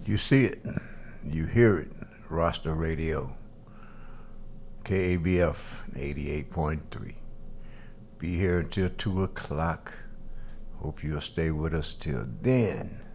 You see it, you hear it. Roster Radio, KABF 88.3. Be here until 2 o'clock. Hope you'll stay with us till then.